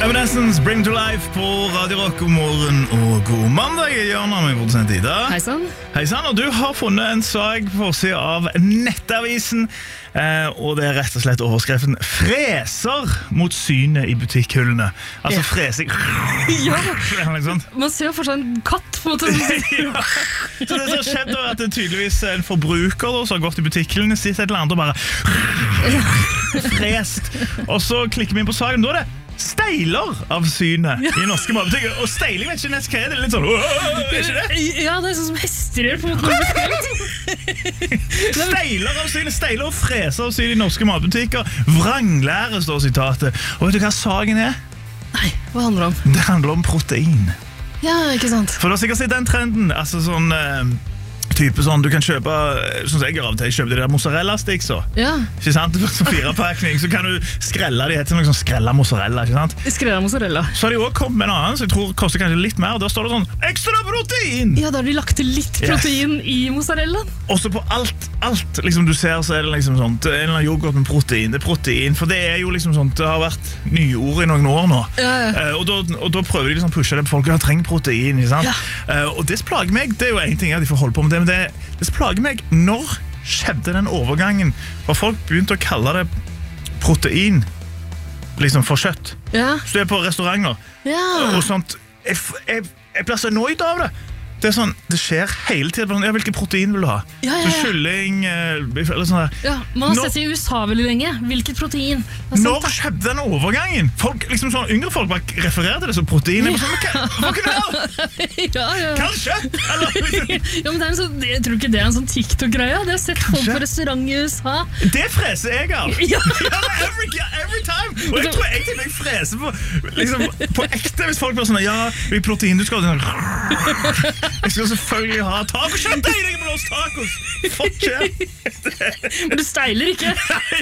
Evanescence, Bring to Life på Radio Rock. God morgen og god mandag. Jørgen har med produsent Ida. Heisann. Heisann, og du har funnet en sak på forsiden av Nettavisen. Og det er rett og slett overskriften Freser mot synet i butikkhyllene. Altså fresing. Ja, Liksom. man ser jo fortsatt en katt på en måte. Ja. Så det som har skjedd er at det er tydeligvis en forbruker da, som har gått i butikkhyllene, sitt et eller annet og bare frest. Og så klikker vi inn på saken, da er det steiler av synet i norske matbutikker. Og steiling, vet ikke nest hva er det? Litt sånn, er ikke det? Ja, det er sånn som hester gjør på en måte. Steiler av synet, steiler og freser av synet i norske matbutikker. Vranglære, står sitatet. Og vet du hva saken er? Nei, hva handler det om? Det handler om protein. Ja, ikke sant? For du har sikkert sett den trenden, altså sånn type sånn, du kan kjøpe, sånn som jeg gjør av og til, kjøpe de der mozzarella-sticks så. Ja. Ikke sant? Som 4-pakning, så kan du skrelle, de heter noe sånn skrella mozzarella, ikke sant? Skrella mozzarella. Så har de også kommet med en annen, så jeg tror koster kanskje litt mer, og da står det sånn, ekstra protein! Ja, da har de lagt til litt protein i mozzarellaen. Også på alt liksom du ser, så er det liksom sånt, en eller annen yoghurt med protein, det er protein, for det er jo liksom sånt, det har vært nyord i noen år nå. Ja. Og da prøver de liksom å pushe det på folk, ja, trenger protein, ikke sant? Ja. Og det som plager meg, det er jo en ting at de får holde på med det, men det som plager meg, når skjedde den overgangen, for folk begynte å kalle det protein, liksom for kjøtt. Ja. Så du er på restauranter, og sånt, jeg blir så annoyed av det. Det er sånn, det skjer hele tiden. Ja, hvilke protein vil du ha? Ja. Så kylling, eller sånn der. Ja, man har sett i USA veldig lenge. Hvilket protein? Når skjedde den overgangen? Folk, liksom sånn, yngre folk bare refererer til det som protein. Jeg bare sånn, hva kunne det være? Ja. Kanskje? Eller, Ja, men det er en sånn, jeg tror ikke det er en sånn TikTok-greie. Det har sett folk på restaurant i USA. det freser jeg av. Ja. Every time. Og jeg tror egentlig jeg freser på, liksom, på ekte, hvis folk blir sånn, ja, hvilket protein du skal ha, sånn, jeg skal selvfølgelig ha tacokjøtt. Jeg må låse tacos. Fuck yeah. Men du steiler ikke. Nei,